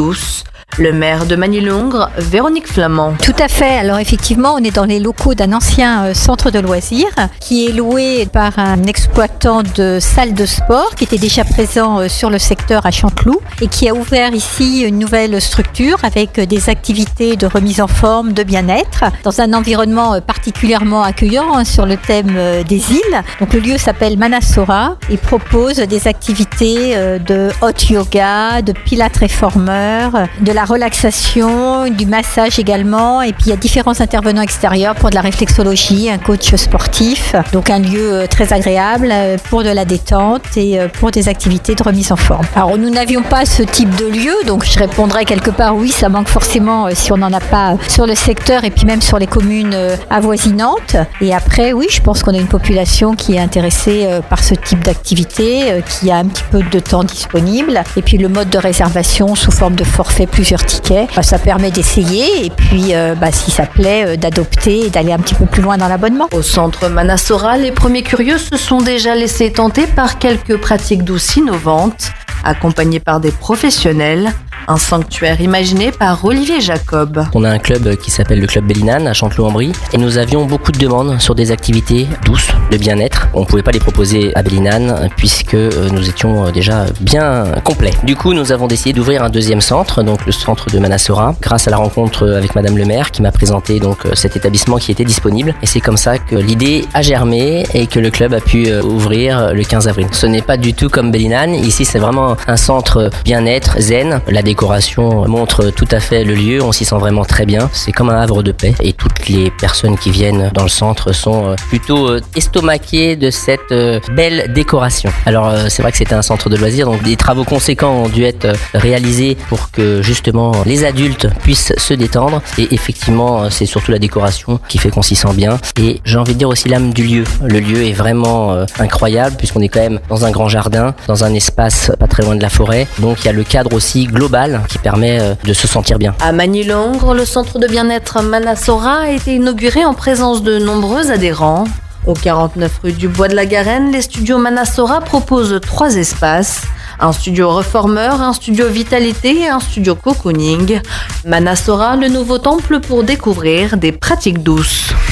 douces. Le maire de Magny-Longres, Véronique Flamand. Tout à fait. Alors effectivement, on est dans les locaux d'un ancien centre de loisirs qui est loué par un exploitant de salle de sport qui était déjà présent sur le secteur à Chanteloup et qui a ouvert ici une nouvelle structure avec des activités de remise en forme, de bien-être, dans un environnement particulièrement accueillant sur le thème des îles. Donc le lieu s'appelle Manasora et propose des activités de hot yoga, de pilates réformeur, de la relaxation, du massage également, et puis il y a différents intervenants extérieurs pour de la réflexologie, un coach sportif, donc un lieu très agréable pour de la détente et pour des activités de remise en forme. Alors nous n'avions pas ce type de lieu, donc je répondrais quelque part oui, ça manque forcément si on n'en a pas sur le secteur et puis même sur les communes avoisinantes. Et après oui, je pense qu'on a une population qui est intéressée par ce type d'activité, qui a un petit peu de temps disponible, et puis le mode de réservation sous forme de forfait plusieurs tickets, ça permet d'essayer et puis si ça plaît d'adopter et d'aller un petit peu plus loin dans l'abonnement. Au centre Manasora, les premiers curieux se sont déjà laissés tenter par quelques pratiques douces innovantes, accompagnées par des professionnels. Un sanctuaire imaginé par Olivier Jacob. On a un club qui s'appelle le Club Bellinane à Chanteloup-en-Brie et nous avions beaucoup de demandes sur des activités douces, de bien-être. On ne pouvait pas les proposer à Bellinane puisque nous étions déjà bien complets. Du coup, nous avons décidé d'ouvrir un deuxième centre, donc le centre de Manasora, grâce à la rencontre avec Madame le maire qui m'a présenté donc cet établissement qui était disponible. Et c'est comme ça que l'idée a germé et que le club a pu ouvrir le 15 avril. Ce n'est pas du tout comme Bellinane. Ici, c'est vraiment un centre bien-être, zen. La décoration montre tout à fait le lieu, on s'y sent vraiment très bien. C'est comme un havre de paix et toutes les personnes qui viennent dans le centre sont plutôt estomaquées de cette belle décoration. Alors c'est vrai que c'était un centre de loisirs, donc des travaux conséquents ont dû être réalisés pour que justement les adultes puissent se détendre et effectivement c'est surtout la décoration qui fait qu'on s'y sent bien et j'ai envie de dire aussi l'âme du lieu. Le lieu est vraiment incroyable puisqu'on est quand même dans un grand jardin, dans un espace pas très loin de la forêt, donc il y a le cadre aussi global qui permet de se sentir bien. À Magny-Longres, le centre de bien-être Manasora a été inauguré en présence de nombreux adhérents. Au 49 rue du Bois de la Garenne, les studios Manasora proposent 3 espaces. Un studio reformeur, un studio vitalité et un studio cocooning. Manasora, le nouveau temple pour découvrir des pratiques douces.